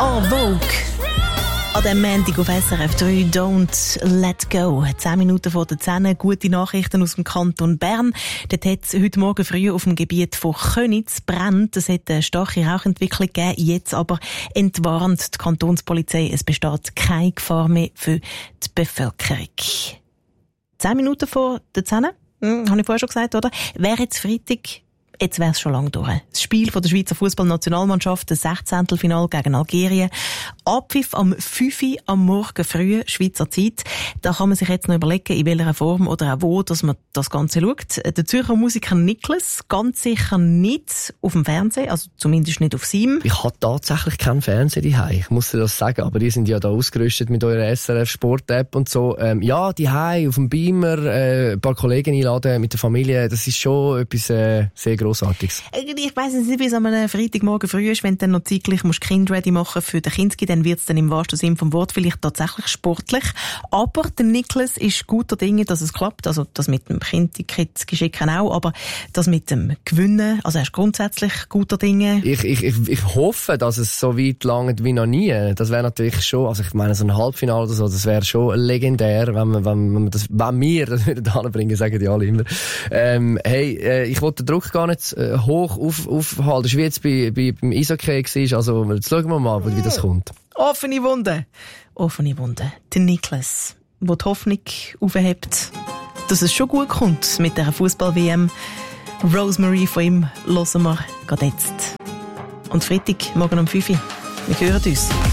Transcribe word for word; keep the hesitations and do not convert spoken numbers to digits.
En Vogue. An diesem Montag auf S R F drei «Don't Let Go». Zehn Minuten vor der zehn. Gute Nachrichten aus dem Kanton Bern. Dort hat es heute Morgen früh auf dem Gebiet von Köniz brennt. Es hat eine starke Rauchentwicklung gegeben. Jetzt aber entwarnt die Kantonspolizei, es besteht keine Gefahr mehr für die Bevölkerung. Zehn Minuten vor der zehn. Hm, habe ich vorher schon gesagt, oder? Wäre jetzt Freitag, jetzt wäre es schon lange durch. Das Spiel von der Schweizer Fußballnationalmannschaft, das Sechzehntelfinale gegen Algerien. Abpfiff am fünf Uhr am Morgen früh, Schweizer Zeit. Da kann man sich jetzt noch überlegen, in welcher Form oder auch wo, dass man das Ganze schaut. Der Zürcher Musiker Niklas, ganz sicher nicht auf dem Fernsehen, also zumindest nicht auf seinem. Ich habe tatsächlich keinen Fernseher daheim, ich muss dir das sagen, aber die sind ja da ausgerüstet mit eurer S R F Sport App und so. Ähm, ja, daheim auf dem Beamer, äh, ein paar Kollegen einladen mit der Familie, das ist schon etwas äh, sehr Grossartiges. Ich weiss nicht, wie es am Freitagmorgen früh ist, wenn du dann noch zeitlich musst Kind ready machen für den Kinski, dann wird es dann im wahrsten Sinne vom Wort vielleicht tatsächlich sportlich. Aber der Niklas ist guter Dinge, dass es klappt. Also das mit dem Kinski-Geschicken auch, aber das mit dem Gewinnen, also er ist grundsätzlich guter Dinge. Ich, ich, ich, ich hoffe, dass es so weit langt wie noch nie. Das wäre natürlich schon, also ich meine, so ein Halbfinale oder so, das wäre schon legendär, wenn man, wenn man das, wenn wir das wieder hinbringen, sagen die alle immer. Ähm, hey, äh, ich wollte den Druck gar nicht äh, hoch auf, aufhalten. Das ist wie jetzt bei, bei, beim Eishockey war, also jetzt schauen wir mal, wie das kommt. Offene Wunde. Offene Wunde. Der Niklas, der die Hoffnung aufhebt, dass es schon gut kommt mit der Fußball-W M. Rosemary von ihm hören wir gerade jetzt. Und Freitag, morgen um fünf Uhr. Wir hören uns.